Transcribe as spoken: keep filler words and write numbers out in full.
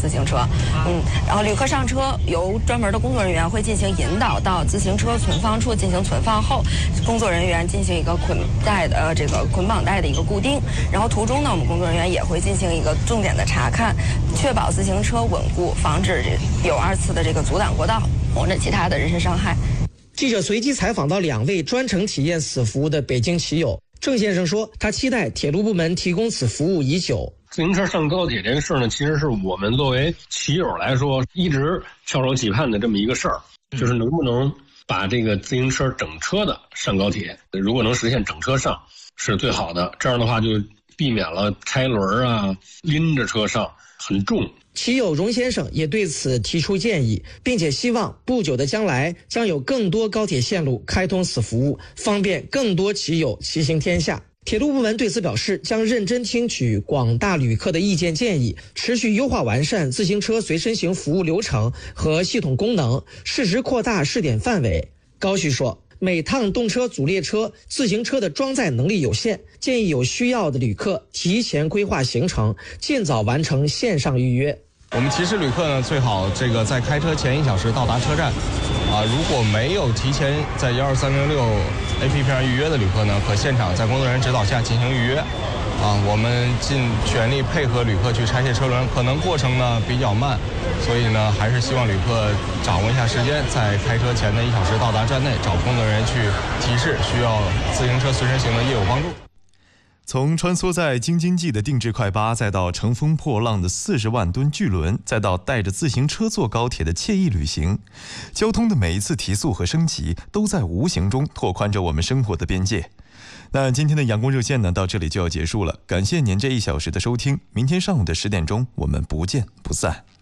自行车。嗯，然后旅客上车由专门的工作人员会进行引导到自行车存放处进行存放后，工作人员进行一个捆带的呃这个捆绑带的一个固定。然后途中呢，我们工作人员也会进行一个重点的查看，确保自行车稳固，防止有二次的这个阻挡过道或者其他的人身伤害。 记者随机采访到两位专程体验此服务的北京骑友，郑先生说，他期待铁路部门提供此服务已久。 自行车上高铁这个事儿呢，其实是我们作为骑友来说一直翘首企盼的这么一个事儿，就是能不能把这个自行车整车的上高铁，如果能实现整车上是最好的，这样的话就避免了拆轮啊、拎着车上很重。 骑友荣先生也对此提出建议，并且希望不久的将来将有更多高铁线路开通此服务，方便更多骑友骑行天下。铁路部门对此表示，将认真听取广大旅客的意见建议，持续优化完善自行车随身行服务流程和系统功能，适时扩大试点范围。高旭说，每趟动车组列车、自行车的装载能力有限，建议有需要的旅客提前规划行程，尽早完成线上预约。 我们提示旅客呢，最好这个在开车前一小时到达车站，啊，如果没有提前在一二三零六 A P P 上预约的旅客呢，可现场在工作人员指导下进行预约。啊，我们尽全力配合旅客去拆卸车轮，可能过程呢比较慢，所以呢还是希望旅客掌握一下时间，在开车前的一小时到达站内，找工作人员去提示需要自行车随身行的业务帮助。 从穿梭在京津冀的定制快八，再到乘风破浪的四十万吨巨轮，再到带着自行车坐高铁的惬意旅行，交通的每一次提速和升级，都在无形中拓宽着我们生活的边界。那今天的阳光热线呢，到这里就要结束了，感谢您这一小时的收听，明天上午的十点钟，我们不见不散。